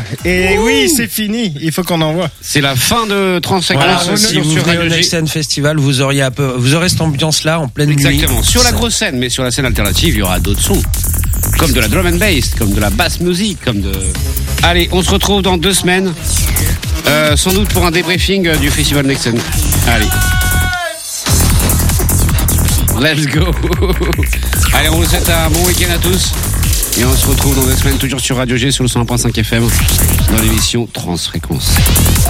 Et oui, c'est fini. Il faut qu'on envoie. C'est la fin de Transfréquence. Voilà, si vous venez au Next Scène Festival, vous aurez cette ambiance-là en pleine nuit. Exactement. Sur la grosse scène, mais sur la scène alternative, il y aura d'autres sons. Comme de la drum and bass, comme de la bass music, comme de... Allez, on se retrouve dans 2 semaines. Sans doute pour un débriefing du festival Next Scène. Allez. Let's go. Allez, on vous souhaite un bon week-end à tous. Et on se retrouve dans 2 semaines, toujours sur Radio G, sur le 101.5 FM, dans l'émission Transfréquence.